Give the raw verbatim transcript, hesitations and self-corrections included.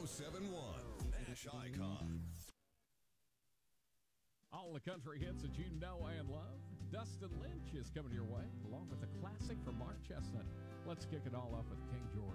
seven one Nash Icon. All the country hits that you know and love. Dustin Lynch is coming your way, along with a classic from Mark Chestnut. Let's kick it all off with King George.